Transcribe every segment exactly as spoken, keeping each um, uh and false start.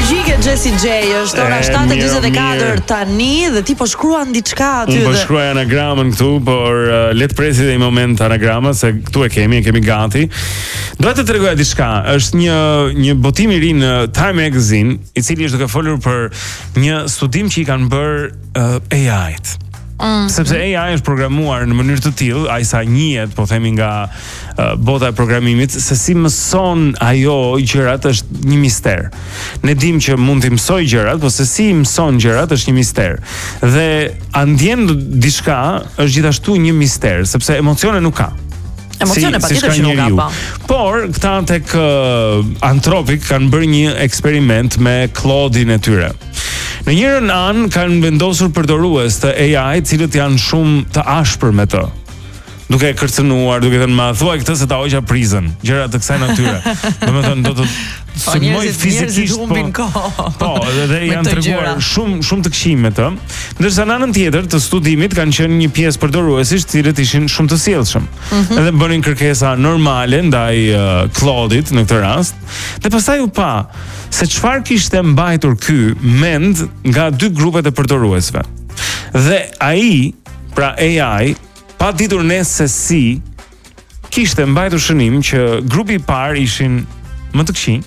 energjike Jessie J, është ora shtatë e njëzet e katër tani dhe ti po shkruan diçka aty. Unë po shkruaj anagramën këtu, por uh, le të presi dhe një moment anagrama se këtu e kemi, e kemi gati. Doja të tregoja diçka. Është një një botim i ri në Time Magazine, i cili është duke folur për një studim që i kanë bërë uh, A I-t. Mm. Sepse A I është programuar në mënyrë të tillë, ai sa njihet, po themi nga uh, bota e programimit, se si mëson ajo gjërat është një mister. Ne dimë që mund të mësoj gjërat, po se si mëson gjërat është një mister. Dhe a ndjen diçka është gjithashtu një mister, sepse emocione nuk ka. Emocione si, patjetër si që nuk ka pa. Por këta tek uh, Anthropic kanë bërë një eksperiment me Claude-in e tyre. Në njërën anë kanë vendosur përdorues të A I, cilët janë shumë të ashpër me të. Duke e kërcënuar, duke thënë ma thuaj këtë se ta hoqja prizën, gjëra të kësaj natyre. Domethënë do të sulmoj fizikisht, po. Po, dhe janë treguar shumë shumë të këqij me të. Ndërsa në anën tjetër të studimit kanë qenë një pjesë përdoruesish, të cilët ishin shumë të sjellshëm. Mm-hmm. Edhe bënin kërkesa normale ndaj uh, Claude-it në këtë rast. Dhe pastaj u pa se çfarë kishte mbajtur ky mend nga dy grupet e përdoruesve. Dhe ai, pra A I, pa ditur ne se si, kishte mbajtur shënim që grupi i parë ishin më të këqij,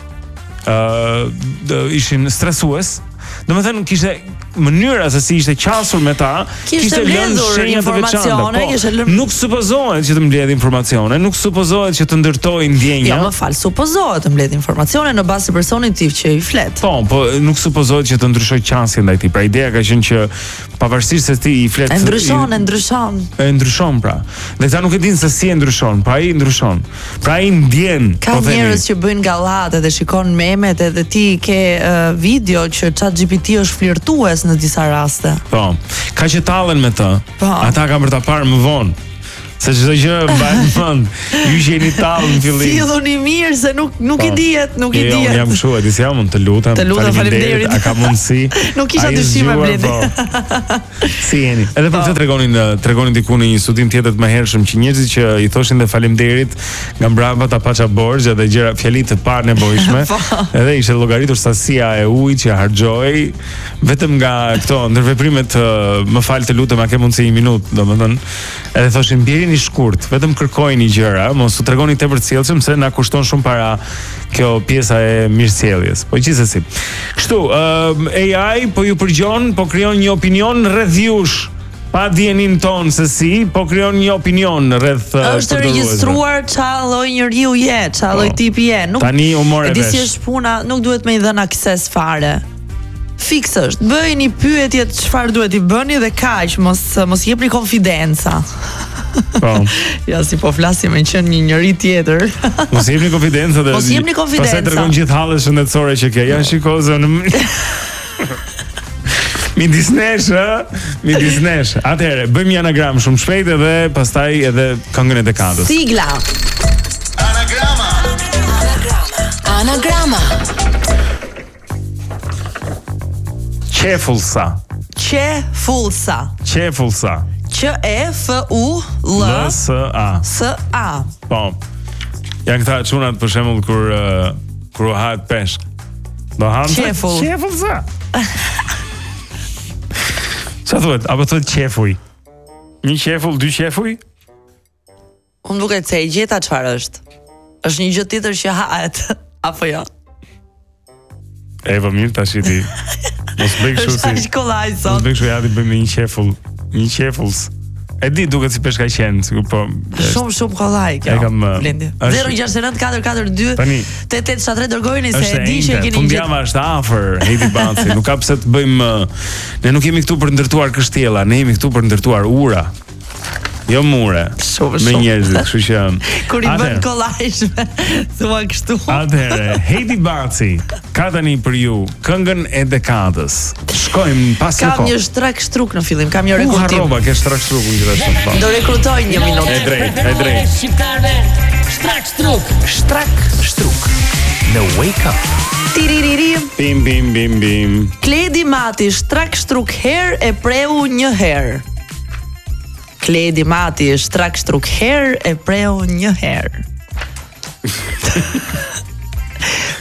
uh, ishin stresues. Domethënë kishte mënyra se si ishte qasur me ta, kishte lënë shenja të veçanta. Po, nuk supozohet që të mbledh informacione, nuk supozohet që të ndërtojë ndjenja. Jo, më fal, supozohet të mbledh informacione në bazë të personit tip që i flet. Po, po nuk supozohet që të ndryshojë qasjen ndaj tij. Pra ideja ka qenë që pavarësisht se ti i flet, e ndryshon, e ndryshon. E ndryshon pra. Dhe ata nuk e dinë se si e ndryshon, pra ai ndryshon. Pra ai ndjen. Ka po njerëz që bëjnë gallate dhe shikon memet edhe ti ke uh, video që ChatGPT është flirtues në disa raste. Po, ka që tallen me të. Po. Ata kanë për ta parë më vonë. Se çdo gjë mbajnë mend. Ju jeni tallë në fillim. Silluni mirë se nuk nuk i dihet, nuk i dihet. Jo, jam kështu, e di se jam mund të lutem. Të lutem, faleminderit. A ka mundësi? Nuk kisha dyshim me Bledi. Si jeni? Edhe për këtë tregonin tregonin diku në një studim tjetër të mëhershëm që njerëzit që i thoshin dhe faleminderit nga mbrapa ta paça borxh dhe gjëra fjali të pa nevojshme. Edhe ishte llogaritur sasia e ujit që harxhoi vetëm nga këto ndërveprimet, më fal të lutem, a ke mundësi një minutë, domethënë. Edhe thoshin bjerin i shkurt, vetëm kërkojini gjëra, mos u tregoni tepër të sjellshëm se na kushton shumë para kjo pjesa e mirësjelljes. Po gjithsesi. Kështu, uh, A I po ju përgjon, po krijon një opinion rreth jush. Pa dienin ton se si, po krijon një opinion rreth uh, është regjistruar çfarë lloj njeriu je, çfarë lloj tipi je. Nuk tani u morë vesh. Di si është puna, nuk duhet më i dhënë akses fare. Fiks është, bëjni pyetjet çfarë duhet i bëni dhe kaq, mos mos jepni konfidenca. Po. Ja, si po flasim me qenë një njeri tjetër. Mos jepni konfidencë dhe. Mos jepni konfidencë. Pastaj tregon gjithë hallet shëndetësore që ke. Ja shikozo në Midis nesh, ë? Midis nesh. Atëherë, bëjmë një anagram shumë shpejt edhe pastaj edhe këngën e dekadës. Sigla. Anagrama. Anagrama. Anagrama. Qefullsa. Qefullsa. Qefullsa. Q E F U L S A. S A. Po. Janë këta çunat për shembull kur uh, kur u hahet peshk. Do hanë qefull. Qefullsa. Çfarë thuhet? Apo thuhet qefuj? Një qefull, dy qefuj? Unë duket se e gjeta çfarë është. Është një gjë tjetër që hahet, apo jo? E vë mirë tash ti. Mos bëj kështu si. Është kollaj sot. Mos bëj kështu, ja ti bëjmë një qefull, një qefulls. E di duket si peshka qenë, sikur po. Shumë shumë kollaj kjo. E kam Blendi. zero gjasht nëntë katër katër dy tetë tetë shtat tre dërgojeni se e di që e keni. Fundjava është afër, Heidi Banci, nuk ka pse të bëjmë. Ne nuk jemi këtu për ndërtuar kështjella, ne jemi këtu për ndërtuar ura. Jo mure. Shumë, me njerëzit, kështu që kur i bën kollajshme, thua kështu. Atëherë, Heidi Banci, ka tani për ju këngën e dekadës. Shkojmë pas një kohë. Kam një shtrak shtruk në fillim, kam një rekrutim. U harrova, ke shtrak shtrukun gjithashtu. Do rekrutoj një minutë. E drejt, e drejt. Shqiptarëve, shtrak shtruk. Shtrak shtruk. Në Wake Up. Tiririri. Bim bim bim bim. Kledi Mati shtrak shtruk herë e preu një herë. Kledi Mati shtrak shtruk herë e preu një herë.